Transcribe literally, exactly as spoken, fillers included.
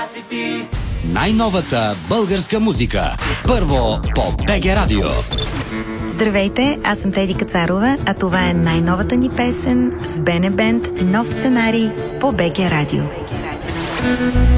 си ти. Най-новата българска музика. Първо по БГ Радио. Здравейте, аз съм Теди Кацарова, а това е най-новата ни песен с Бене Бенд, нов сценарий по БГ Радио.